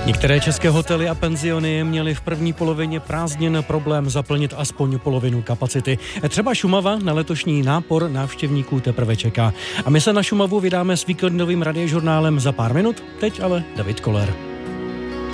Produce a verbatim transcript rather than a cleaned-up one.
Některé české hotely a penziony měly v první polovině prázdnin problém zaplnit aspoň polovinu kapacity. Třeba Šumava na letošní nápor návštěvníků teprve čeká. A my se na Šumavu vydáme s víkendovým radiožurnálem za pár minut, teď ale David Koller.